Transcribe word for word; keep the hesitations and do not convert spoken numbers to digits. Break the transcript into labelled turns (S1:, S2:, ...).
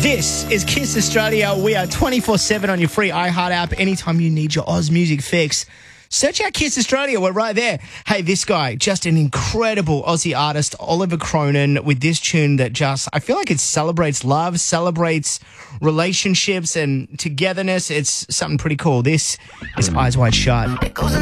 S1: This is Kiss Australia. We are twenty-four seven on your free iHeart app. Anytime you need your Oz music fix, search out Kiss Australia. We're right there. Hey, this guy, just an incredible Aussie artist, Oliver Cronin, with this tune that just, I feel like it celebrates love, celebrates relationships and togetherness. It's something pretty cool. This is Eyes Wide Shut.